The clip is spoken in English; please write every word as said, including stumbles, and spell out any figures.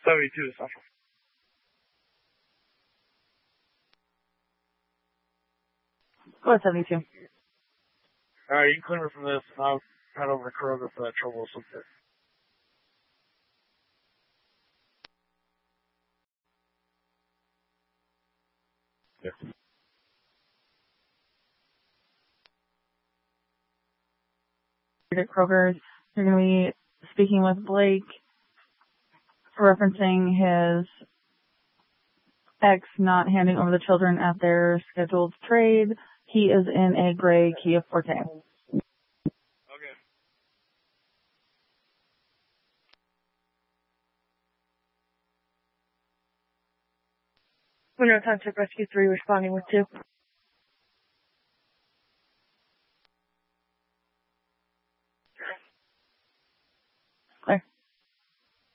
seventy-two to Central. Go ahead, seventy-two. Alright, you can clear me from this. I'll head over to Kroger for that trouble or something. Yes. At Kroger's, you're going to be speaking with Blake, referencing his ex not handing over the children at their scheduled trade. He is in a gray Kia Forte. Okay. Winter Township Rescue three responding with two.